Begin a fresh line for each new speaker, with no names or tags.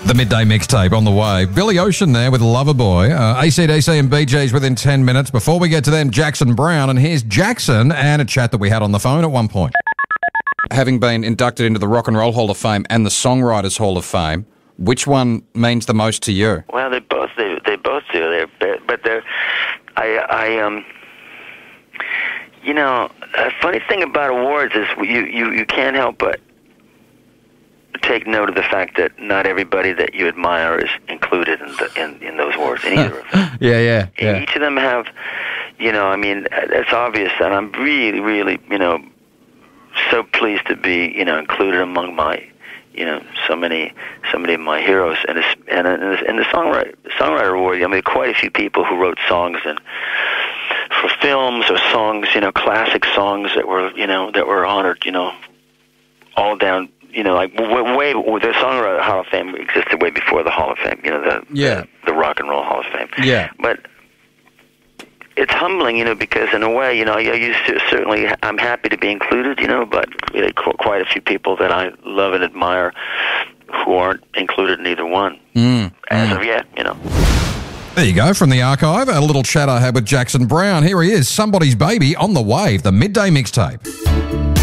The midday mixtape on the way. Billy Ocean there with Loverboy. AC/DC and BGs within 10 minutes. Before we get to them, Jackson Browne. And here's Jackson and a chat that we had on the phone at one point. Having been inducted into the Rock and Roll Hall of Fame and the Songwriters Hall of Fame, which one means the most to you?
Well, they both do. But they're, you know, a funny thing about awards is you can't help but take note of the fact that not everybody that you admire is included in those awards, in either of them.
Yeah.
Each of them have, you know, I mean, it's obvious, and I'm really, you know, so pleased to be, you know, included among my, you know, so many of my heroes, and the songwriter award. I mean, quite a few people who wrote songs for films or songs, you know, classic songs that were honored, you know, all down. You know, like the Songwriter Hall of Fame existed way before the Hall of Fame. You know, the Rock and Roll Hall of Fame.
Yeah.
But it's humbling, you know, because in a way, you know, I'm happy to be included, you know, but quite a few people that I love and admire who aren't included in either one as of yet, you know.
There you go, from the archive, a little chat I had with Jackson Browne. Here he is, Somebody's Baby on the Wave, the midday mixtape.